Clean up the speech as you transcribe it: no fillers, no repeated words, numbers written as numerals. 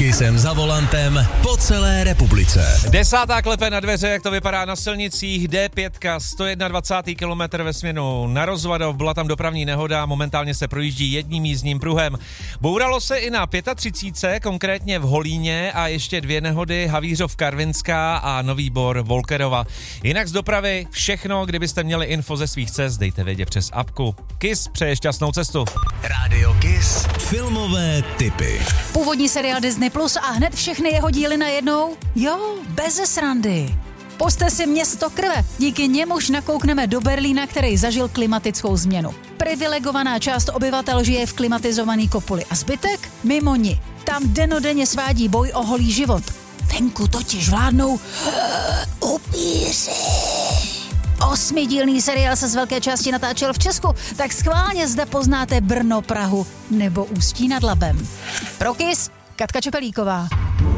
Kissem za volantem po celé republice. 10. klepe na dveře, jak to vypadá na silnicích. D5, 121. kilometr ve směnu na Rozvadov, byla tam dopravní nehoda, momentálně se projíždí jedním jízdním pruhem. Bouralo se i na 35, konkrétně v Holíně a ještě 2 nehody, Havířov Karvinská a Nový Bor Volkerova. Jinak z dopravy všechno, kdybyste měli info ze svých cest, dejte vědět přes apku. Kiss přeje šťastnou cestu. Rádio Kiss. Filmové tipy. Původní seriál Disney Plus a hned všechny jeho díly najednou? Jo, beze srandy. Pusťte si Město krve. Díky němuž nakoukneme do Berlína, který zažil klimatickou změnu. Privilegovaná část obyvatel žije v klimatizovaný kopuli a zbytek mimo ní. Tam dennodenně svádí boj o holý život. Venku totiž vládnou upíři. 8dílný seriál se z velké části natáčel v Česku, tak schválně zde poznáte Brno, Prahu nebo Ústí nad Labem. Pro Kiss, Katka Čepelíková.